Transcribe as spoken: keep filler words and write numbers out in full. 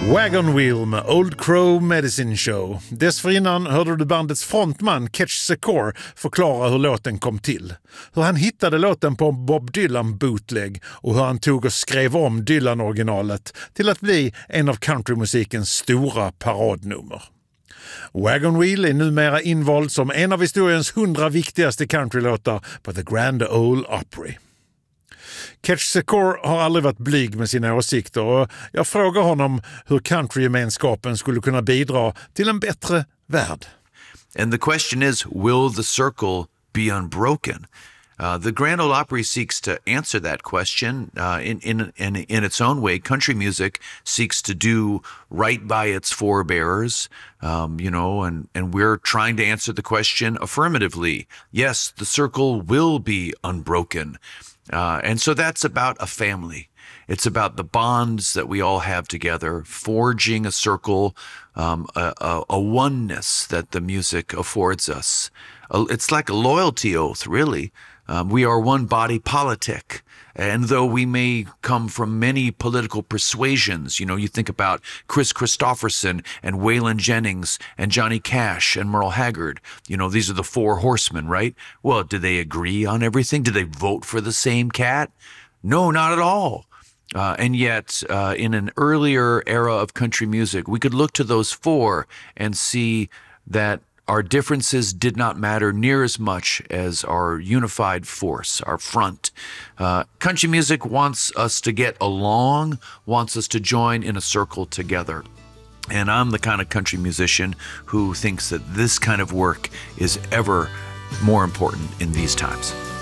Wagon Wheel med Old Crow Medicine Show. Dessförinnan hörde du bandets frontman Ketch Secor förklara hur låten kom till. Hur han hittade låten på en Bob Dylan bootleg och hur han tog och skrev om Dylan-originalet till att bli en av countrymusikens stora paradnummer. Wagon Wheel är numera invald som en av historiens hundra viktigaste countrylåtar på The Grand Ole Opry. Ketch Secor har aldrig varit blyg med sina åsikter och jag frågar honom hur countrygemenskapen skulle kunna bidra till en bättre värld. And the question is, will the circle be unbroken? Uh, the Grand Ole Opry seeks to answer that question uh, in, in, in, in its own way. Country music seeks to do right by its forebearers, um, you know, and, and we're trying to answer the question affirmatively. Yes, the circle will be unbroken. Uh, and so that's about a family. It's about the bonds that we all have together, forging a circle, um, a, a, a oneness that the music affords us. Uh, it's like a loyalty oath, really. Um, we are one body politic. And though we may come from many political persuasions, you know, you think about Chris Christopherson and Waylon Jennings and Johnny Cash and Merle Haggard. You know, these are the four horsemen, right? Well, did they agree on everything? Did they vote for the same cat? No, not at all. Uh, and yet, uh, in an earlier era of country music, we could look to those four and see that our differences did not matter near as much as our unified force, our front. Uh, country music wants us to get along, wants us to join in a circle together. And I'm the kind of country musician who thinks that this kind of work is ever more important in these times.